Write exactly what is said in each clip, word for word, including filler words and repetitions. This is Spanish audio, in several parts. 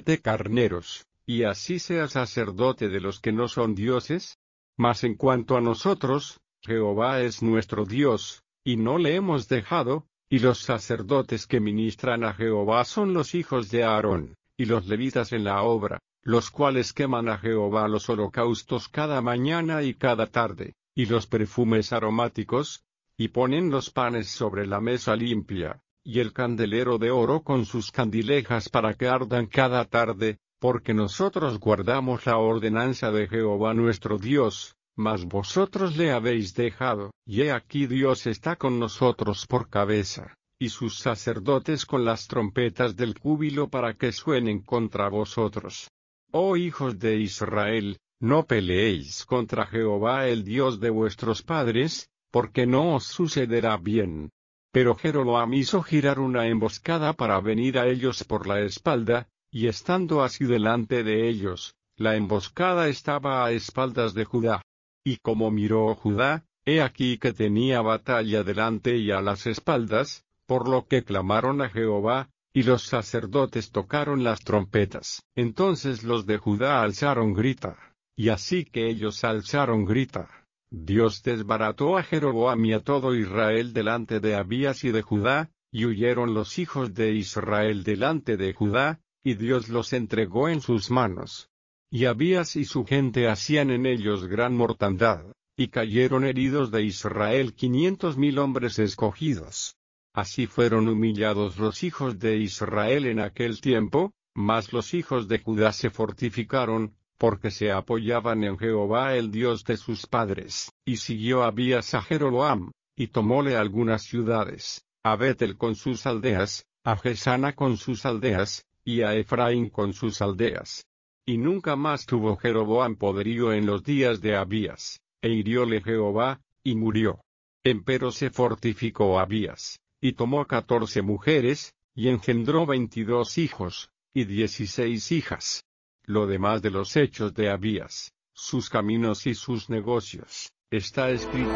siete carneros, y así sea sacerdote de los que no son dioses? Mas en cuanto a nosotros, Jehová es nuestro Dios, y no le hemos dejado, y los sacerdotes que ministran a Jehová son los hijos de Aarón, y los levitas en la obra, los cuales queman a Jehová los holocaustos cada mañana y cada tarde, y los perfumes aromáticos, y ponen los panes sobre la mesa limpia, y el candelero de oro con sus candilejas para que ardan cada tarde, porque nosotros guardamos la ordenanza de Jehová nuestro Dios, mas vosotros le habéis dejado. Y he aquí Dios está con nosotros por cabeza, y sus sacerdotes con las trompetas del júbilo para que suenen contra vosotros. Oh hijos de Israel, no peleéis contra Jehová el Dios de vuestros padres, porque no os sucederá bien. Pero Jeroboam hizo girar una emboscada para venir a ellos por la espalda, y estando así delante de ellos, la emboscada estaba a espaldas de Judá. Y como miró Judá, he aquí que tenía batalla delante y a las espaldas, por lo que clamaron a Jehová, y los sacerdotes tocaron las trompetas. Entonces los de Judá alzaron grita, y así que ellos alzaron grita, Dios desbarató a Jeroboam y a todo Israel delante de Abías y de Judá, y huyeron los hijos de Israel delante de Judá, y Dios los entregó en sus manos. Y Abías y su gente hacían en ellos gran mortandad, y cayeron heridos de Israel quinientos mil hombres escogidos. Así fueron humillados los hijos de Israel en aquel tiempo, mas los hijos de Judá se fortificaron, porque se apoyaban en Jehová el Dios de sus padres. Y siguió Abías a Jeroboam, y tomóle algunas ciudades, a Betel con sus aldeas, a Gesana con sus aldeas, y a Efraín con sus aldeas. Y nunca más tuvo Jeroboam poderío en los días de Abías, e hirióle Jehová, y murió. Empero se fortificó Abías, y tomó catorce mujeres, y engendró veintidós hijos, y dieciséis hijas. Lo demás de los hechos de Abías, sus caminos y sus negocios, está escrito.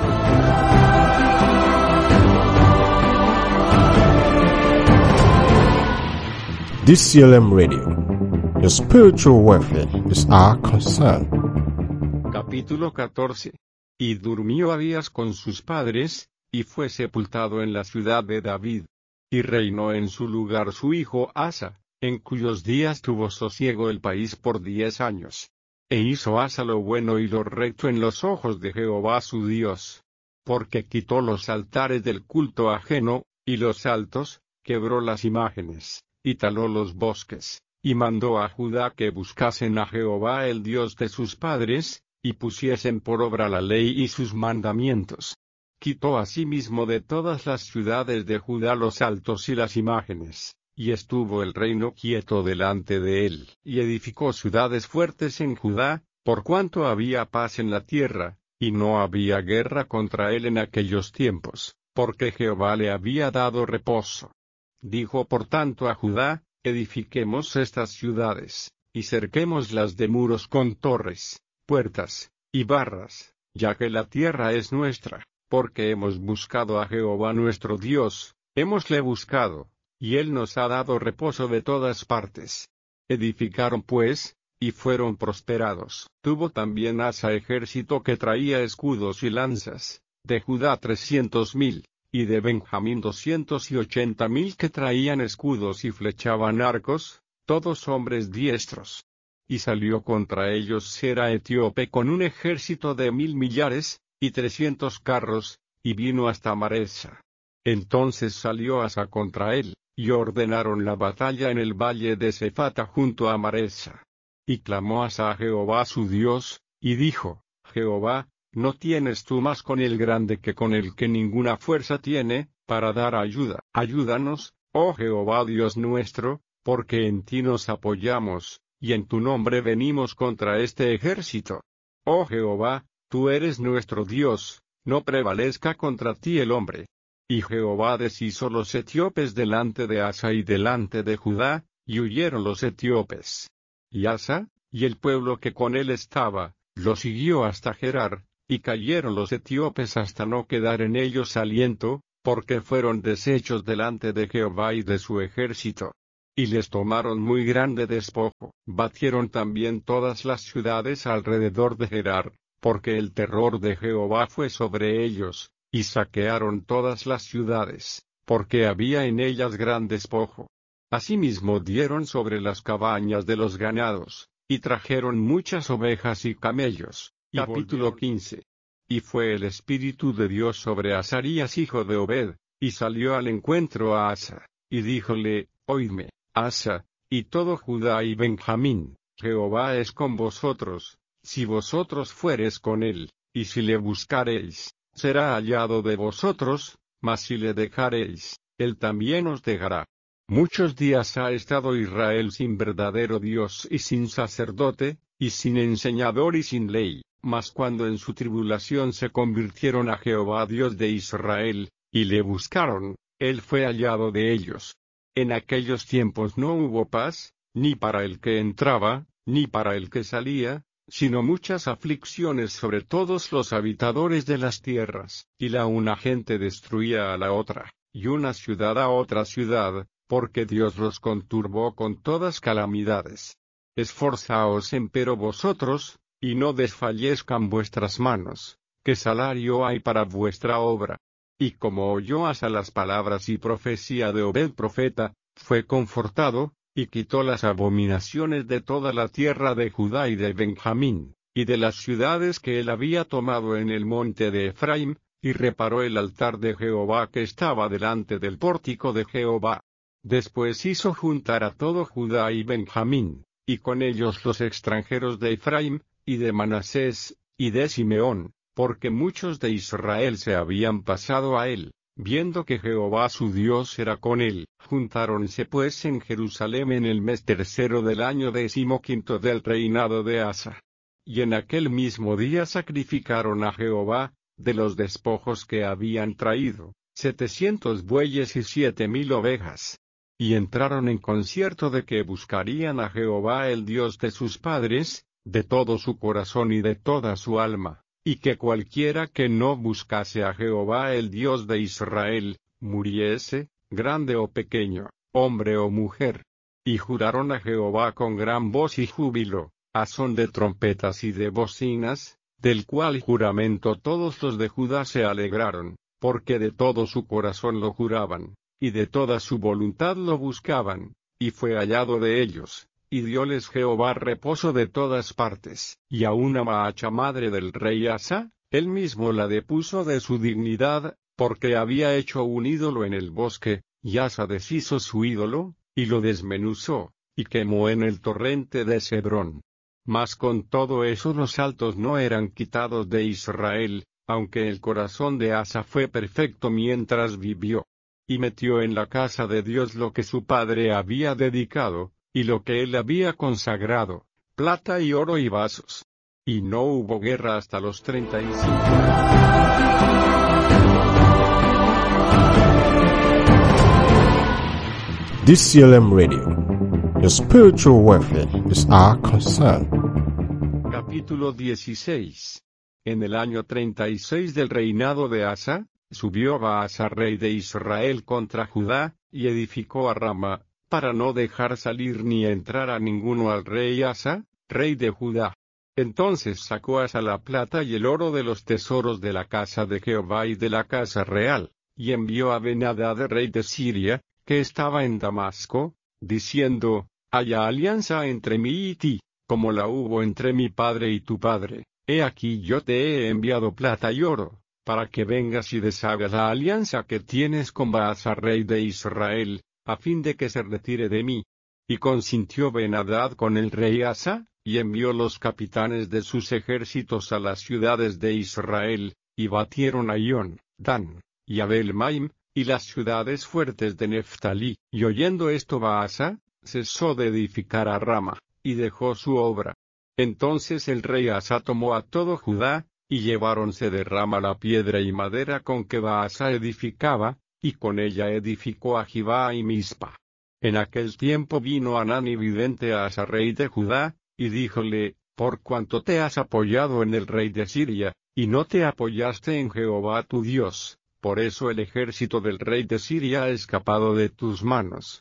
D C L M Radio. Your spiritual welfare is our concern. Capítulo catorce. Y durmió Abías con sus padres, y fue sepultado en la ciudad de David. Y reinó en su lugar su hijo Asa, en cuyos días tuvo sosiego el país por diez años. E hizo Asa lo bueno y lo recto en los ojos de Jehová su Dios. Porque quitó los altares del culto ajeno, y los altos, quebró las imágenes, y taló los bosques, y mandó a Judá que buscasen a Jehová el Dios de sus padres, y pusiesen por obra la ley y sus mandamientos. Quitó asimismo de todas las ciudades de Judá los altos y las imágenes, y estuvo el reino quieto delante de él, y edificó ciudades fuertes en Judá, por cuanto había paz en la tierra, y no había guerra contra él en aquellos tiempos, porque Jehová le había dado reposo. Dijo por tanto a Judá, edifiquemos estas ciudades, y cerquémoslas de muros con torres, puertas, y barras, ya que la tierra es nuestra, porque hemos buscado a Jehová nuestro Dios, hémosle buscado, y él nos ha dado reposo de todas partes. Edificaron pues, y fueron prosperados. Tuvo también Asa ejército que traía escudos y lanzas, de Judá trescientos mil, y de Benjamín doscientos y ochenta mil que traían escudos y flechaban arcos, todos hombres diestros. Y salió contra ellos Sera etíope con un ejército de mil millares, y trescientos carros, y vino hasta Maresa. Entonces salió Asa contra él, y ordenaron la batalla en el valle de Sefata junto a Maresa. Y clamó Asa a Jehová su Dios, y dijo, Jehová, ¿no tienes tú más con el grande que con el que ninguna fuerza tiene, para dar ayuda? Ayúdanos, oh Jehová Dios nuestro, porque en ti nos apoyamos, y en tu nombre venimos contra este ejército. Oh Jehová, tú eres nuestro Dios, no prevalezca contra ti el hombre. Y Jehová deshizo los etíopes delante de Asa y delante de Judá, y huyeron los etíopes. Y Asa, y el pueblo que con él estaba, lo siguió hasta Gerar, y cayeron los etíopes hasta no quedar en ellos aliento, porque fueron deshechos delante de Jehová y de su ejército. y les tomaron muy grande despojo. Batieron también todas las ciudades alrededor de Gerar, porque el terror de Jehová fue sobre ellos, y saquearon todas las ciudades, porque había en ellas gran despojo. Asimismo dieron sobre las cabañas de los ganados, y trajeron muchas ovejas y camellos. Y Capítulo quince. Y fue el Espíritu de Dios sobre Azarías hijo de Obed, y salió al encuentro a Asa, y díjole, oídme, Asa, y todo Judá y Benjamín, Jehová es con vosotros, si vosotros fueres con él, y si le buscareis, será hallado de vosotros, mas si le dejareis, él también os dejará. Muchos días ha estado Israel sin verdadero Dios y sin sacerdote, y sin enseñador y sin ley, mas cuando en su tribulación se convirtieron a Jehová Dios de Israel, y le buscaron, él fue hallado de ellos. En aquellos tiempos no hubo paz, ni para el que entraba, ni para el que salía, sino muchas aflicciones sobre todos los habitadores de las tierras, y la una gente destruía a la otra, y una ciudad a otra ciudad, porque Dios los conturbó con todas calamidades. Esforzaos empero vosotros, y no desfallezcan vuestras manos, que salario hay para vuestra obra. Y como oyó Asa las palabras y profecía de Obed profeta, fue confortado, y quitó las abominaciones de toda la tierra de Judá y de Benjamín, y de las ciudades que él había tomado en el monte de Efraim, y reparó el altar de Jehová que estaba delante del pórtico de Jehová. Después hizo juntar a todo Judá y Benjamín, y con ellos los extranjeros de Efraim, y de Manasés, y de Simeón, porque muchos de Israel se habían pasado a él, viendo que Jehová su Dios era con él. Juntáronse pues en Jerusalén en el mes tercero del año decimoquinto del reinado de Asa. Y en aquel mismo día sacrificaron a Jehová, de los despojos que habían traído, setecientos bueyes y siete mil ovejas. Y entraron en concierto de que buscarían a Jehová el Dios de sus padres, de todo su corazón y de toda su alma, y que cualquiera que no buscase a Jehová el Dios de Israel, muriese, grande o pequeño, hombre o mujer. Y juraron a Jehová con gran voz y júbilo, a son de trompetas y de bocinas, del cual juramento todos los de Judá se alegraron, porque de todo su corazón lo juraban, y de toda su voluntad lo buscaban, y fue hallado de ellos. Y dióles Jehová reposo de todas partes. Y aun a Maacha madre del rey Asa, él mismo la depuso de su dignidad, porque había hecho un ídolo en el bosque, y Asa deshizo su ídolo, y lo desmenuzó, y quemó en el torrente de Cedrón. Mas con todo eso los altos no eran quitados de Israel, aunque el corazón de Asa fue perfecto mientras vivió. Y metió en la casa de Dios lo que su padre había dedicado, y lo que él había consagrado, plata y oro y vasos. Y no hubo guerra hasta los treinta y cinco años. D C L M Radio. Your spiritual welfare is our concern. Capítulo dieciséis. En el año treinta y seis del reinado de Asa, subió Baasa rey de Israel contra Judá, y edificó a Rama, para no dejar salir ni entrar a ninguno al rey Asa, rey de Judá. Entonces sacó Asa la plata y el oro de los tesoros de la casa de Jehová y de la casa real, y envió a Ben-Hadad rey de Siria, que estaba en Damasco, diciendo, haya alianza entre mí y ti, como la hubo entre mi padre y tu padre. He aquí yo te he enviado plata y oro, para que vengas y deshagas la alianza que tienes con Baasa rey de Israel, a fin de que se retire de mí. Y consintió Ben-Hadad con el rey Asa, y envió los capitanes de sus ejércitos a las ciudades de Israel, y batieron a Ión, Dan, y Abel-Maim, y las ciudades fuertes de Neftalí. Y oyendo esto Baasa, cesó de edificar a Rama, y dejó su obra. Entonces el rey Asa tomó a todo Judá, y lleváronse de Rama la piedra y madera con que Baasa edificaba, y con ella edificó a Gibá y Mizpa. En aquel tiempo vino Hanani vidente a Asa rey de Judá, y díjole, por cuanto te has apoyado en el rey de Siria, y no te apoyaste en Jehová tu Dios, por eso el ejército del rey de Siria ha escapado de tus manos.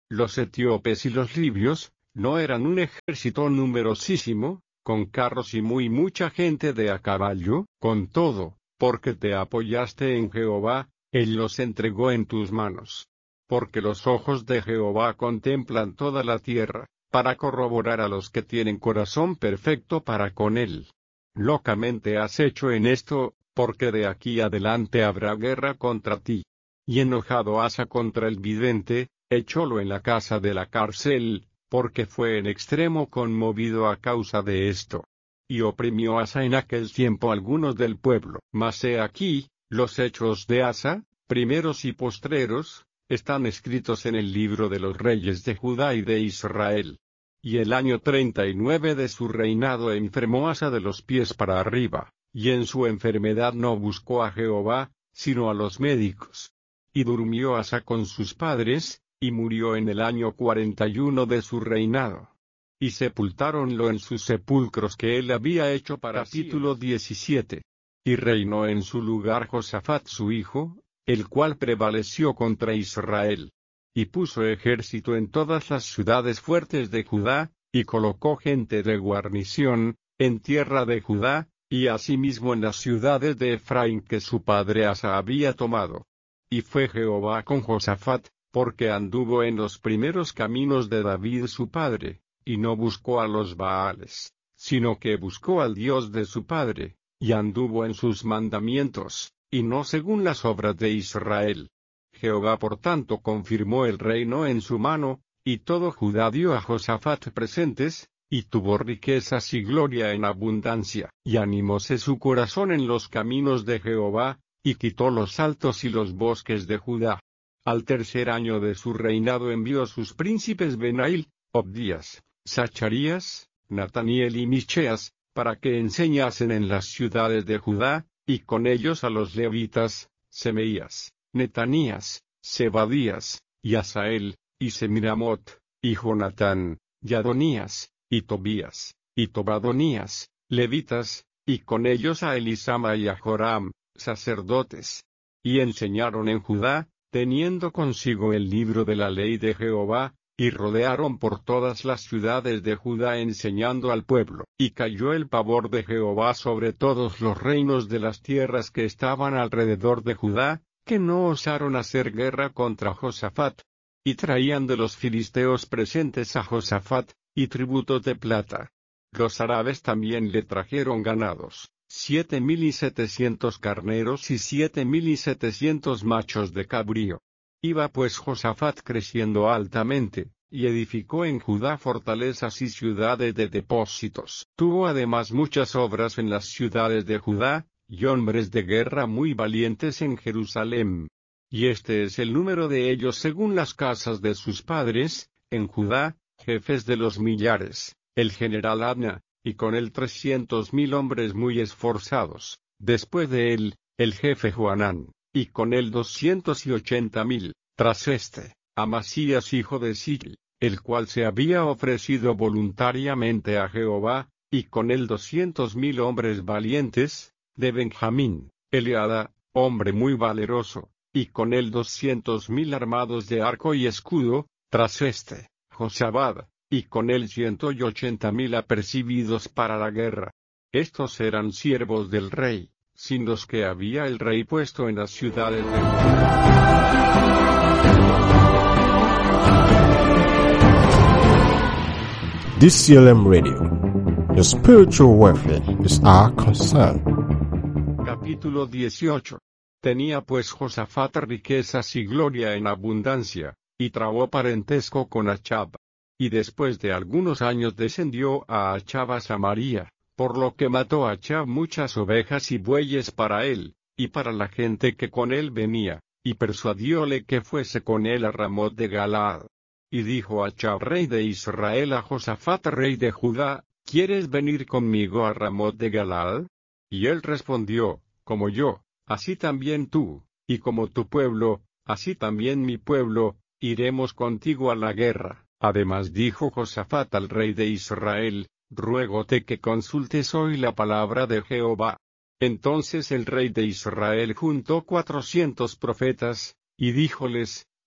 Los etíopes y los libios, no eran un ejército numerosísimo, con carros y muy mucha gente de a caballo, con todo, porque te apoyaste en Jehová, Él los entregó en tus manos. Porque los ojos de Jehová contemplan toda la tierra, para corroborar a los que tienen corazón perfecto para con Él. Locamente has hecho en esto, porque de aquí adelante habrá guerra contra ti. Y enojado Asa contra el vidente, echólo en la casa de la cárcel, porque fue en extremo conmovido a causa de esto. Y oprimió Asa en aquel tiempo algunos del pueblo. Mas he aquí, los hechos de Asa, primeros y postreros, están escritos en el libro de los reyes de Judá y de Israel. Y el año treinta y nueve de su reinado enfermó Asa de los pies para arriba, y en su enfermedad no buscó a Jehová, sino a los médicos. Y durmió Asa con sus padres, y murió en el año cuarenta y uno de su reinado. Y sepultáronlo en sus sepulcros que él había hecho para capítulo diecisiete. Y reinó en su lugar Josafat su hijo, el cual prevaleció contra Israel. Y puso ejército en todas las ciudades fuertes de Judá, y colocó gente de guarnición, en tierra de Judá, y asimismo en las ciudades de Efraín que su padre Asa había tomado. Y fue Jehová con Josafat, porque anduvo en los primeros caminos de David su padre, y no buscó a los Baales, sino que buscó al Dios de su padre, y anduvo en sus mandamientos, y no según las obras de Israel. Jehová por tanto confirmó el reino en su mano, y todo Judá dio a Josafat presentes, y tuvo riquezas y gloria en abundancia, y animóse su corazón en los caminos de Jehová, y quitó los altos y los bosques de Judá. Al tercer año de su reinado envió sus príncipes Benail, Obdías, Zacharías, Nataniel y Micheas, para que enseñasen en las ciudades de Judá, y con ellos a los levitas, Semeías, Netanías, Zebadías, y Asael, y Semiramot, y Jonatán, y Adonías, y Tobías, y Tobadonías, levitas, y con ellos a Elisama y a Joram, sacerdotes. Y enseñaron en Judá, teniendo consigo el libro de la ley de Jehová, y rodearon por todas las ciudades de Judá enseñando al pueblo. Y cayó el pavor de Jehová sobre todos los reinos de las tierras que estaban alrededor de Judá, que no osaron hacer guerra contra Josafat. Y traían de los filisteos presentes a Josafat, y tributos de plata. Los árabes también le trajeron ganados, siete mil y setecientos carneros y siete mil y setecientos machos de cabrío. Iba pues Josafat creciendo altamente, y edificó en Judá fortalezas y ciudades de depósitos. Tuvo además muchas obras en las ciudades de Judá, y hombres de guerra muy valientes en Jerusalén. Y este es el número de ellos según las casas de sus padres, en Judá, jefes de los millares, el general Adna, y con él trescientos mil hombres muy esforzados. Después de él, el jefe Joanán, y con él doscientos y ochenta mil, tras este, Amasías hijo de Sil, el cual se había ofrecido voluntariamente a Jehová, y con él doscientos mil hombres valientes, de Benjamín, Eliada, hombre muy valeroso, y con él doscientos mil armados de arco y escudo, tras este, Josabad, y con él ciento y ochenta mil apercibidos para la guerra. Estos eran siervos del rey, sin los que había el rey puesto en las ciudades de D C L M Radio. Your spiritual welfare is our concern. Capítulo dieciocho. Tenía pues Josafat riquezas y gloria en abundancia, y trabó parentesco con Achab. Y después de algunos años descendió a Achab a Samaria, por lo que mató a Achab muchas ovejas y bueyes para él, y para la gente que con él venía, y persuadióle que fuese con él a Ramot de Galaad. Y dijo Achab rey de Israel a Josafat rey de Judá, ¿quieres venir conmigo a Ramot de Galaad? Y él respondió, como yo, así también tú, y como tu pueblo, así también mi pueblo, iremos contigo a la guerra. Además dijo Josafat al rey de Israel, ruégote que consultes hoy la palabra de Jehová. Entonces el rey de Israel juntó cuatrocientos profetas, y díjoles,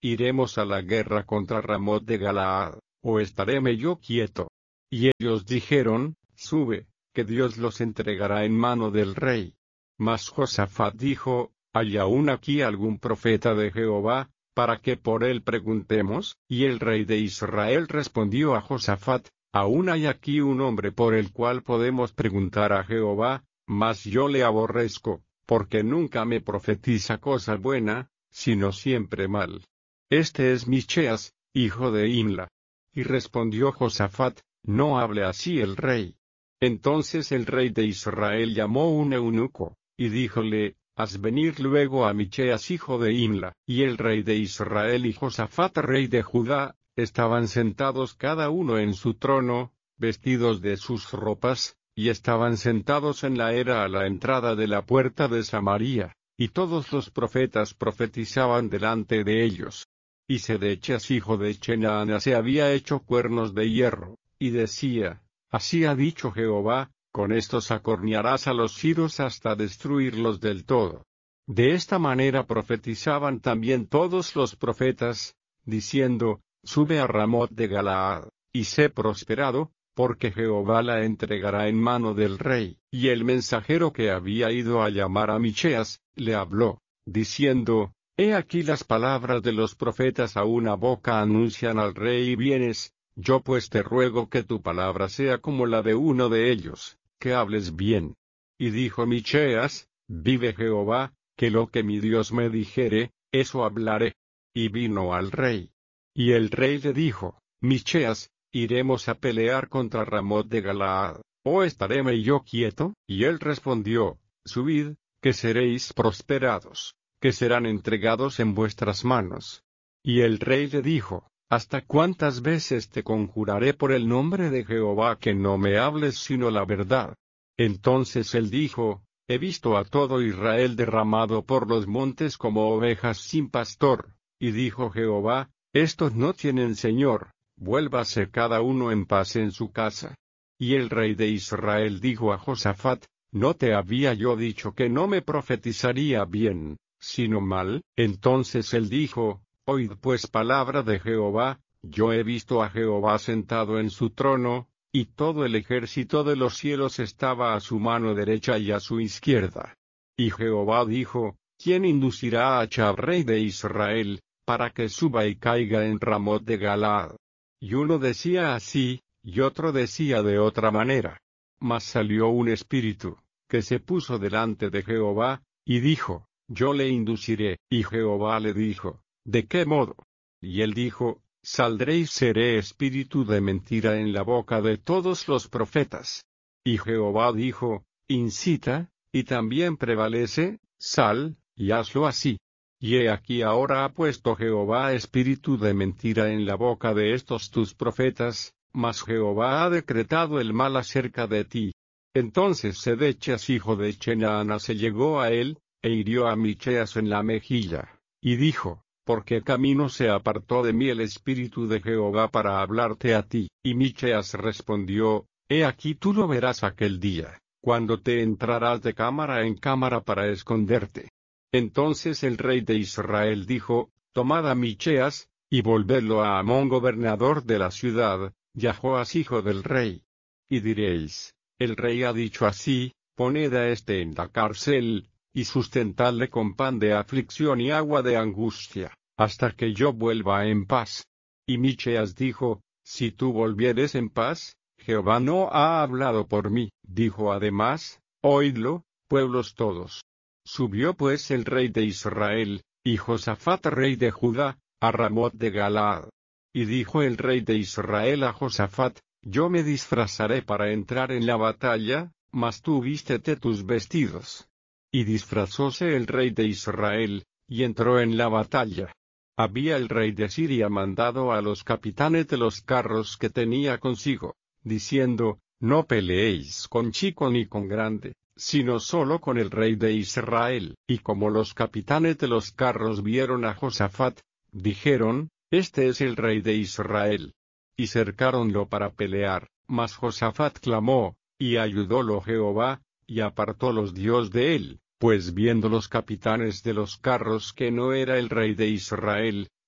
¿iremos a la guerra contra Ramot de Galaad, o estareme yo quieto? Y ellos dijeron, sube, que Dios los entregará en mano del rey. Mas Josafat dijo, ¿hay aún aquí algún profeta de Jehová, para que por él preguntemos? Y el rey de Israel respondió a Josafat, aún hay aquí un hombre por el cual podemos preguntar a Jehová, mas yo le aborrezco, porque nunca me profetiza cosa buena, sino siempre mal. Este es Micheas, hijo de Imla. Y respondió Josafat, no hable así el rey. Entonces el rey de Israel llamó un eunuco, y díjole, haz venir luego a Micheas hijo de Imla. Y el rey de Israel y Josafat rey de Judá, estaban sentados cada uno en su trono, vestidos de sus ropas, y estaban sentados en la era a la entrada de la puerta de Samaria, y todos los profetas profetizaban delante de ellos. Y Sedechas hijo de Chenaana se había hecho cuernos de hierro, y decía, así ha dicho Jehová, con estos acornearás a los siros hasta destruirlos del todo. De esta manera profetizaban también todos los profetas, diciendo, sube a Ramot de Galaad, y sé prosperado, porque Jehová la entregará en mano del rey. Y el mensajero que había ido a llamar a Micheas, le habló, diciendo, he aquí las palabras de los profetas a una boca anuncian al rey y vienes, yo pues te ruego que tu palabra sea como la de uno de ellos, que hables bien. Y dijo Micheas, vive Jehová, que lo que mi Dios me dijere, eso hablaré. Y vino al rey. Y el rey le dijo, Micheas, ¿iremos a pelear contra Ramot de Galaad, o estaréme yo quieto? Y él respondió, subid, que seréis prosperados, que serán entregados en vuestras manos. Y el rey le dijo, ¿hasta cuántas veces te conjuraré por el nombre de Jehová que no me hables sino la verdad? Entonces él dijo, he visto a todo Israel derramado por los montes como ovejas sin pastor. Y dijo Jehová, estos no tienen señor, vuélvase cada uno en paz en su casa. Y el rey de Israel dijo a Josafat, ¿no te había yo dicho que no me profetizaría bien, sino mal? Entonces él dijo, oíd pues palabra de Jehová, yo he visto a Jehová sentado en su trono, y todo el ejército de los cielos estaba a su mano derecha y a su izquierda. Y Jehová dijo, ¿quién inducirá a Achab rey de Israel, para que suba y caiga en Ramot de Galaad? Y uno decía así, y otro decía de otra manera. Mas salió un espíritu, que se puso delante de Jehová, y dijo, yo le induciré. Y Jehová le dijo, ¿de qué modo? Y él dijo, saldré y seré espíritu de mentira en la boca de todos los profetas. Y Jehová dijo, incita, y también prevalece, sal, y hazlo así. Y he aquí ahora ha puesto Jehová espíritu de mentira en la boca de estos tus profetas, mas Jehová ha decretado el mal acerca de ti. Entonces Sedechas hijo de Chenaana se llegó a él, e hirió a Micheas en la mejilla, y dijo, ¿por qué camino se apartó de mí el espíritu de Jehová para hablarte a ti? Y Micheas respondió, he aquí tú lo verás aquel día, cuando te entrarás de cámara en cámara para esconderte. Entonces el rey de Israel dijo, tomad a Micheas, y volvedlo a Amón gobernador de la ciudad, y a Joas hijo del rey. Y diréis, el rey ha dicho así, poned a este en la cárcel, y sustentadle con pan de aflicción y agua de angustia, hasta que yo vuelva en paz. Y Micheas dijo, si tú volvieres en paz, Jehová no ha hablado por mí. Dijo además, oídlo, pueblos todos. Subió pues el rey de Israel, y Josafat rey de Judá, a Ramot de Galaad. Y dijo el rey de Israel a Josafat, yo me disfrazaré para entrar en la batalla, mas tú vístete tus vestidos. Y disfrazóse el rey de Israel, y entró en la batalla. Había el rey de Siria mandado a los capitanes de los carros que tenía consigo, diciendo, no peleéis con chico ni con grande, sino solo con el rey de Israel. Y como los capitanes de los carros vieron a Josafat, dijeron, este es el rey de Israel. Y cercáronlo para pelear, mas Josafat clamó, y ayudólo Jehová, y apartólos Dios de él, pues viendo los capitanes de los carros que no era el rey de Israel,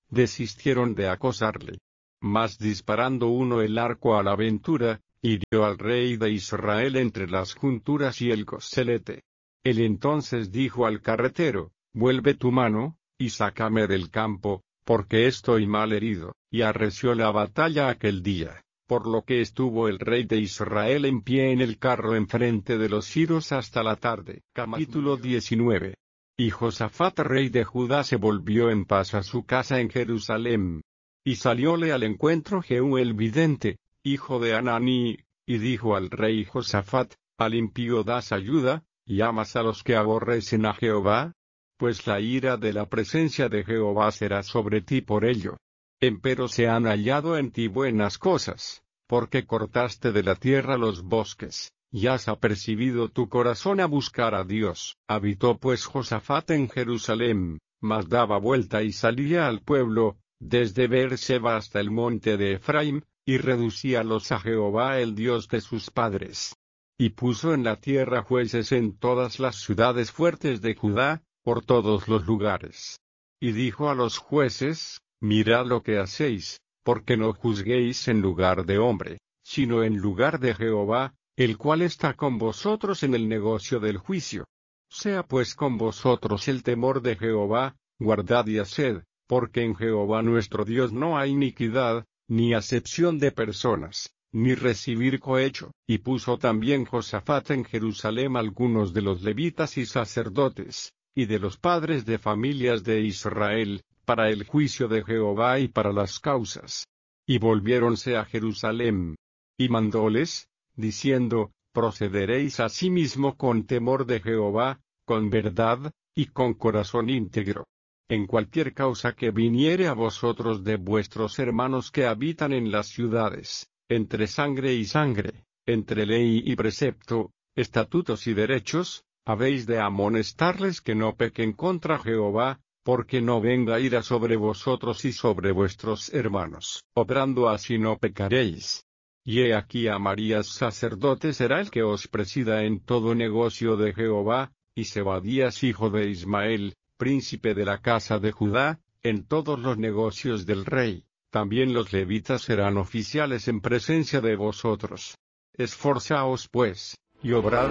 desistieron de acosarle. Mas disparando uno el arco a la aventura, hirió al rey de Israel entre las junturas y el coselete. Él entonces dijo al carretero: vuelve tu mano, y sácame del campo, porque estoy mal herido. Y arreció la batalla aquel día, por lo que estuvo el rey de Israel en pie en el carro enfrente de los siros hasta la tarde. Capítulo diecinueve. Y Josafat rey de Judá se volvió en paz a su casa en Jerusalén. Y salióle al encuentro Jehú el vidente, hijo de Ananí, y dijo al rey Josafat: ¿Al impío das ayuda, y amas a los que aborrecen a Jehová? Pues la ira de la presencia de Jehová será sobre ti por ello. Empero se han hallado en ti buenas cosas, porque cortaste de la tierra los bosques, y has apercibido tu corazón a buscar a Dios. Habitó pues Josafat en Jerusalén, mas daba vuelta y salía al pueblo, desde Beerseba hasta el monte de Efraim, y reducíalos a Jehová el Dios de sus padres. Y puso en la tierra jueces en todas las ciudades fuertes de Judá, por todos los lugares. Y dijo a los jueces: mirad lo que hacéis, porque no juzguéis en lugar de hombre, sino en lugar de Jehová, el cual está con vosotros en el negocio del juicio. Sea pues con vosotros el temor de Jehová, guardad y haced, porque en Jehová nuestro Dios no hay iniquidad, ni acepción de personas, ni recibir cohecho. Y puso también Josafat en Jerusalén algunos de los levitas y sacerdotes, y de los padres de familias de Israel, para el juicio de Jehová y para las causas. Y volviéronse a Jerusalén. Y mandóles, diciendo: procederéis asimismo con temor de Jehová, con verdad, y con corazón íntegro. En cualquier causa que viniere a vosotros de vuestros hermanos que habitan en las ciudades, entre sangre y sangre, entre ley y precepto, estatutos y derechos, habéis de amonestarles que no pequen contra Jehová, porque no venga ira sobre vosotros y sobre vuestros hermanos. Obrando así no pecaréis. Y he aquí Amarías sacerdote será el que os presida en todo negocio de Jehová, y Zebadías hijo de Ismael, príncipe de la casa de Judá, en todos los negocios del rey. También los levitas serán oficiales en presencia de vosotros. Esforzaos pues, y obrad.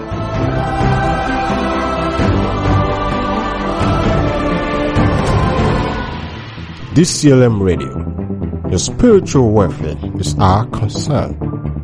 D C L M Radio. Your spiritual welfare is our concern.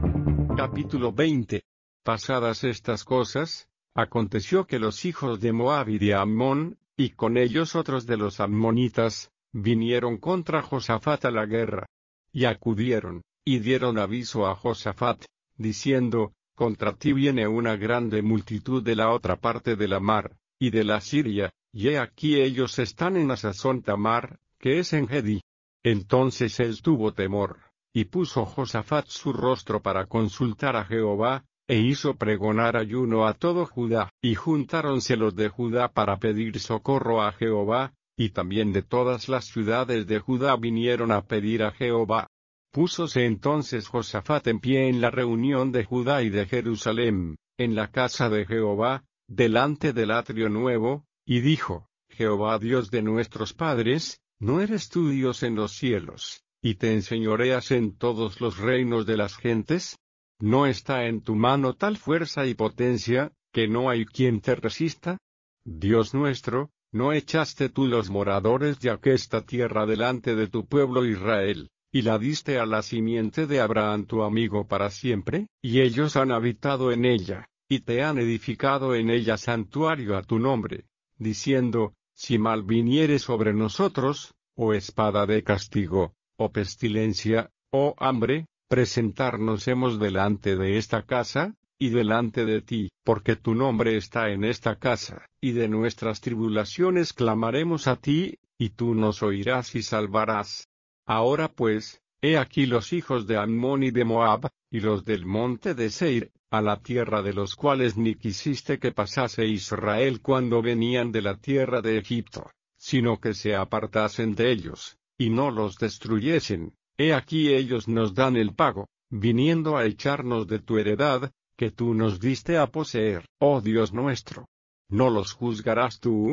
Capítulo veinte. Pasadas estas cosas, aconteció que los hijos de Moab y de Ammón, y con ellos otros de los ammonitas, vinieron contra Josafat a la guerra. Y acudieron, y dieron aviso a Josafat, diciendo: contra ti viene una grande multitud de la otra parte de la mar, y de la Siria, y he aquí ellos están en Asazón Tamar, que es en Gedi. Entonces él tuvo temor, y puso Josafat su rostro para consultar a Jehová, e hizo pregonar ayuno a todo Judá. Y juntáronse los de Judá para pedir socorro a Jehová, y también de todas las ciudades de Judá vinieron a pedir a Jehová. Púsose entonces Josafat en pie en la reunión de Judá y de Jerusalén, en la casa de Jehová, delante del atrio nuevo, y dijo: Jehová Dios de nuestros padres, ¿no eres tú Dios en los cielos, y te enseñoreas en todos los reinos de las gentes? ¿No está en tu mano tal fuerza y potencia, que no hay quien te resista? Dios nuestro, ¿no echaste tú los moradores de aquesta tierra delante de tu pueblo Israel, y la diste a la simiente de Abraham tu amigo para siempre? Y ellos han habitado en ella, y te han edificado en ella santuario a tu nombre, diciendo: si mal viniere sobre nosotros, o espada de castigo, o pestilencia, o hambre, presentarnos hemos delante de esta casa, y delante de ti, porque tu nombre está en esta casa, y de nuestras tribulaciones clamaremos a ti, y tú nos oirás y salvarás. Ahora pues, he aquí los hijos de Ammón y de Moab, y los del monte de Seir, a la tierra de los cuales ni quisiste que pasase Israel cuando venían de la tierra de Egipto, sino que se apartasen de ellos, y no los destruyesen. He aquí ellos nos dan el pago, viniendo a echarnos de tu heredad, que tú nos diste a poseer. Oh Dios nuestro, ¿no los juzgarás tú?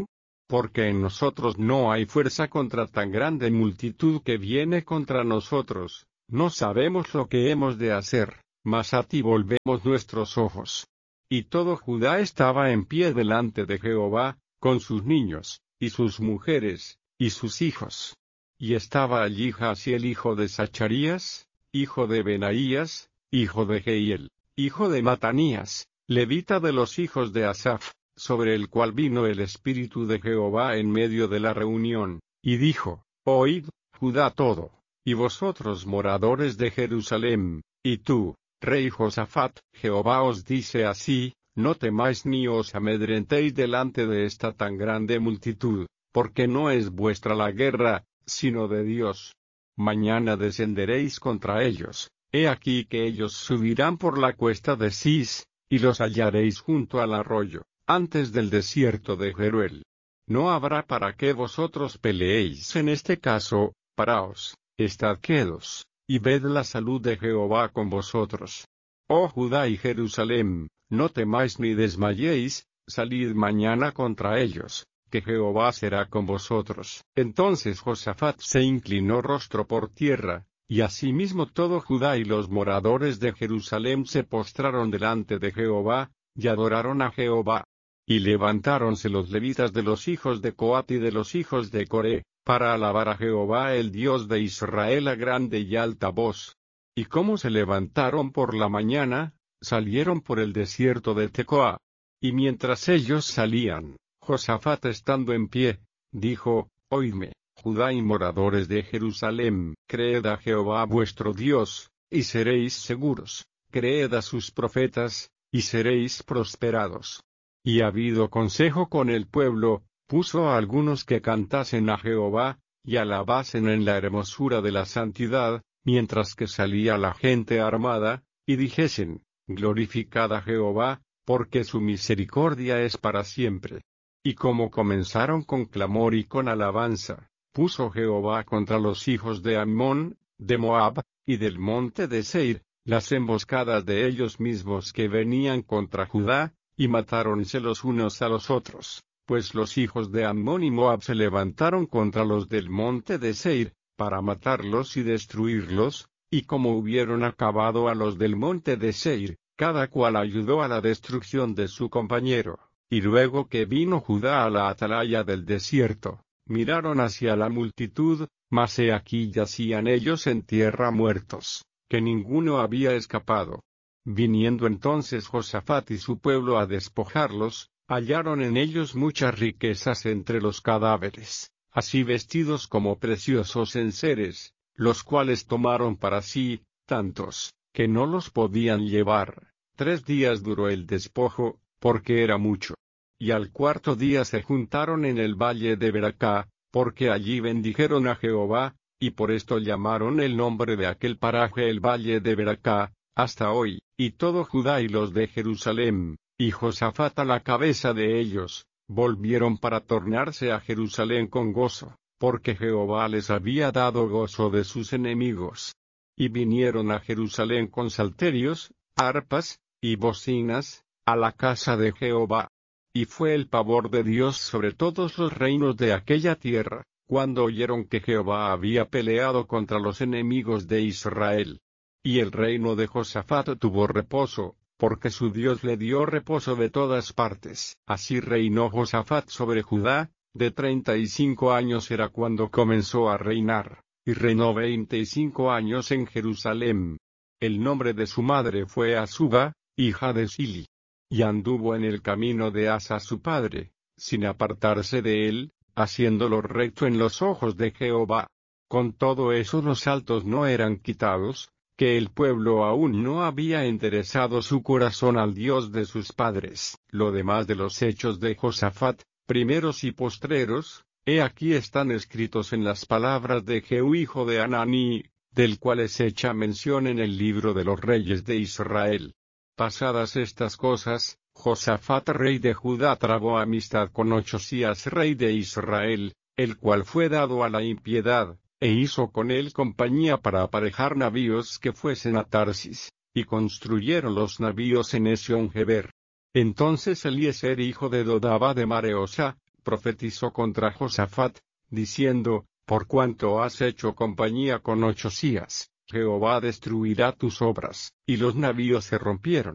porque en nosotros no hay fuerza contra tan grande multitud que viene contra nosotros. No sabemos lo que hemos de hacer, mas a ti volvemos nuestros ojos. Y todo Judá estaba en pie delante de Jehová, con sus niños, y sus mujeres, y sus hijos. Y estaba allí Jaasiel hijo de Zacharías, hijo de Benaías, hijo de Jehiel, hijo de Matanías, levita de los hijos de Asaph, sobre el cual vino el Espíritu de Jehová en medio de la reunión, y dijo: Oíd, Judá todo, y vosotros moradores de Jerusalem, y tú, rey Josafat, Jehová os dice así: no temáis ni os amedrentéis delante de esta tan grande multitud, porque no es vuestra la guerra, sino de Dios. Mañana descenderéis contra ellos, he aquí que ellos subirán por la cuesta de Cis, y los hallaréis junto al arroyo, antes del desierto de Jeruel. No habrá para qué vosotros peleéis en este caso, paraos, estad quedos, y ved la salud de Jehová con vosotros. Oh Judá y Jerusalem, no temáis ni desmayéis, salid mañana contra ellos, que Jehová será con vosotros. Entonces Josafat se inclinó rostro por tierra, y asimismo todo Judá y los moradores de Jerusalem se postraron delante de Jehová, y adoraron a Jehová. Y levantáronse los levitas de los hijos de Coat y de los hijos de Coré, para alabar a Jehová el Dios de Israel a grande y alta voz. Y como se levantaron por la mañana, salieron por el desierto de Tecoa. Y mientras ellos salían, Josafat estando en pie, dijo: Oídme, Judá y moradores de Jerusalem, creed a Jehová vuestro Dios, y seréis seguros, creed a sus profetas, y seréis prosperados. Y habido consejo con el pueblo, puso a algunos que cantasen a Jehová, y alabasen en la hermosura de la santidad, mientras que salía la gente armada, y dijesen: Glorificad a Jehová, porque su misericordia es para siempre. Y como comenzaron con clamor y con alabanza, puso Jehová contra los hijos de Ammón, de Moab, y del monte de Seir, las emboscadas de ellos mismos que venían contra Judá, y matáronse los unos a los otros, pues los hijos de Ammón y Moab se levantaron contra los del monte de Seir, para matarlos y destruirlos, y como hubieron acabado a los del monte de Seir, cada cual ayudó a la destrucción de su compañero. Y luego que vino Judá a la atalaya del desierto, miraron hacia la multitud, mas he aquí yacían ellos en tierra muertos, que ninguno había escapado. Viniendo entonces Josafat y su pueblo a despojarlos, hallaron en ellos muchas riquezas entre los cadáveres, así vestidos como preciosos enseres, los cuales tomaron para sí, tantos, que no los podían llevar. Tres días duró el despojo, porque era mucho. Y al cuarto día se juntaron en el valle de Beracá, porque allí bendijeron a Jehová, y por esto llamaron el nombre de aquel paraje el valle de Beracá, hasta hoy. Y todo Judá y los de Jerusalem, y Josafat a la cabeza de ellos, volvieron para tornarse a Jerusalén con gozo, porque Jehová les había dado gozo de sus enemigos. Y vinieron a Jerusalén con salterios, arpas, y bocinas, a la casa de Jehová. Y fue el pavor de Dios sobre todos los reinos de aquella tierra, cuando oyeron que Jehová había peleado contra los enemigos de Israel. Y el reino de Josafat tuvo reposo, porque su Dios le dio reposo de todas partes. Así reinó Josafat sobre Judá, de treinta y cinco años era cuando comenzó a reinar, y reinó veinte y cinco años en Jerusalem. El nombre de su madre fue Azuba, hija de Sili. Y anduvo en el camino de Asa su padre, sin apartarse de él, haciéndolo recto en los ojos de Jehová. Con todo eso los altos no eran quitados, que el pueblo aún no había enderezado su corazón al Dios de sus padres. Lo demás de los hechos de Josafat, primeros y postreros, he aquí están escritos en las palabras de Jehú hijo de Hanani, del cual es hecha mención en el libro de los reyes de Israel. Pasadas estas cosas, Josafat rey de Judá trabó amistad con Ochzías rey de Israel, el cual fue dado a la impiedad, e hizo con él compañía para aparejar navíos que fuesen a Tarsis, y construyeron los navíos en Esion Geber. Entonces Eliezer hijo de Dodaba de Mareosa, profetizó contra Josafat, diciendo, por cuanto has hecho compañía con Ochzías, Jehová destruirá tus obras. Y los navíos se rompieron.